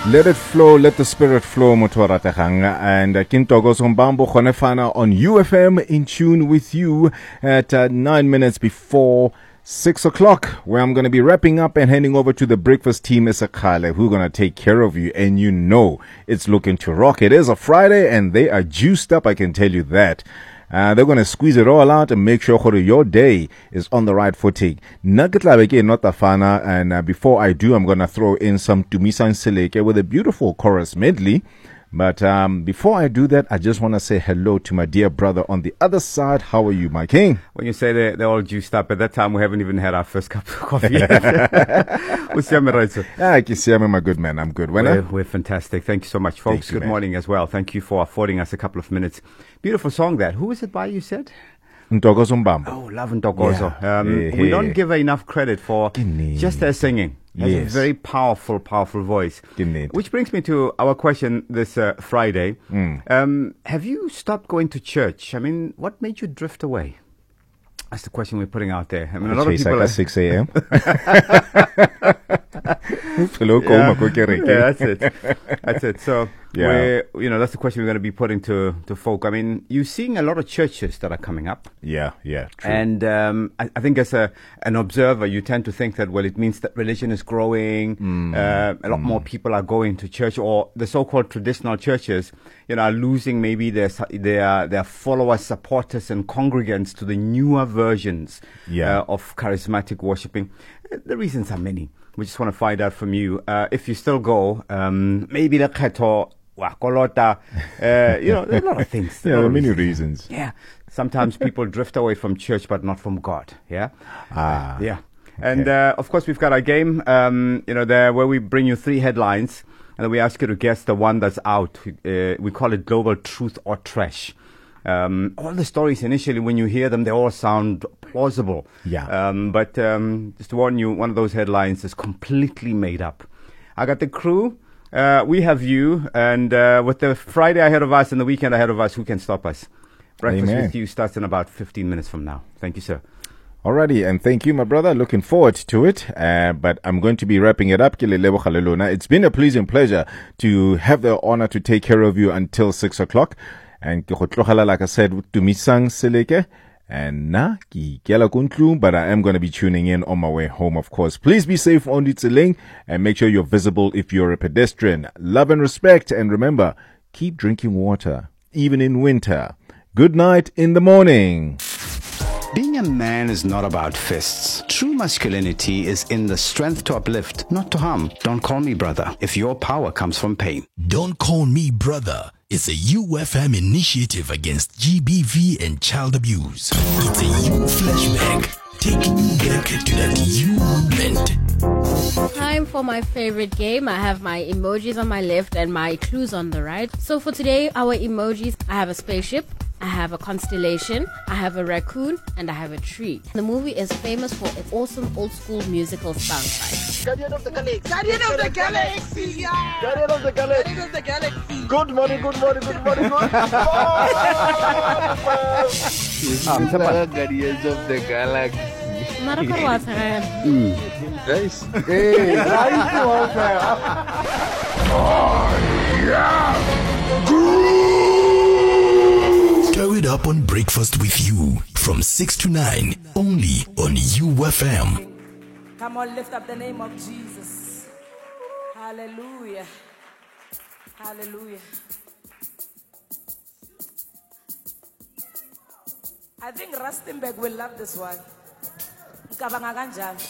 Let it flow, let the spirit flow, Motwarategang. And Kintogozo Mbambo Khonefana on UFM in tune with you at 9 minutes before 6 o'clock, where I'm going to be wrapping up and handing over to the breakfast team, Isakale, who are going to take care of you. And you know it's looking to rock. It is a Friday and they are juiced up, I can tell you that. They're going to squeeze it all out and make sure your day is on the right footing. Nagitlabeke not afana, and before I do, I'm going to throw in some Tumisan Seleke with a beautiful chorus medley. But before I do that, I just want to say hello to my dear brother on the other side. How are you, my king? When you say they're all juiced up, at that time we haven't even had our first cup of coffee yet. Kisiame, my good man. I'm good. We're fantastic. Thank you so much, folks. You, good morning as well. Thank you for affording us a couple of minutes. Beautiful song that. Who is it by, you said? Ntokozo Mbambo. Oh, love Ntokozo. We don't give her enough credit for just her singing. Has a very powerful, powerful voice. Which brings me to our question this Friday. Have you stopped going to church? I mean, what made you drift away? That's the question we're putting out there. I mean, a lot of people at 6 a.m. Yeah, that's it. That's it. So, that's the question we're going to be putting to folk. I mean, you're seeing a lot of churches that are coming up. Yeah, true. And I think as an observer, you tend to think that, well, it means that religion is growing. A lot more people are going to church, or the so-called traditional churches, are losing maybe their followers, supporters, and congregants to the newer versions of charismatic worshiping. The reasons are many. We just want to find out from you. If you still go, maybe the Kheto, Wakolota, there are a lot of things. There are many reasons. Yeah. Sometimes people drift away from church, but not from God. Yeah. Yeah. And, of course, we've got our game, there where we bring you 3 headlines and then we ask you to guess the one that's out. We call it Global Truth or Trash. All the stories initially, when you hear them, they all sound plausible. Yeah. But just to warn you, one of those headlines is completely made up. I got the crew. We have you. And with the Friday ahead of us and the weekend ahead of us, who can stop us? Breakfast with You starts in about 15 minutes from now. Thank you, sir. Alrighty, and thank you, my brother. Looking forward to it. But I'm going to be wrapping it up. It's been a pleasing pleasure to have the honor to take care of you until 6 o'clock. And like I said, Tumisang Seleke. And but I am going to be tuning in on my way home, of course. Please be safe on the Tseleng and make sure you're visible if you're a pedestrian. Love and respect. And remember, keep drinking water, even in winter. Good night in the morning. Being a man is not about fists. True masculinity is in the strength to uplift, not to harm. Don't call me brother if your power comes from pain. Don't Call Me Brother is a UFM initiative against GBV and child abuse. It's a youth flashback, taking you back to that you movement. Time for my favorite game. I have my emojis on my left and my clues on the right. So for today, our emojis, I have a spaceship, I have a constellation, I have a raccoon, and I have a tree. The movie is famous for its awesome old school musical soundtrack. Guardian of the Galaxy! Guardian of the Galaxy! Yeah! Guardian of the Galaxy! Guardian of the Galaxy! Good morning, good morning, good morning, good morning! Guardians of the Galaxy. Guys. Hey, nice one, Stir it up on Breakfast with You from 6 to 9, only on UFM. Come on, lift up the name of Jesus. Hallelujah. Hallelujah. I think Rustenberg will love this one. Ngicabanga kanjani?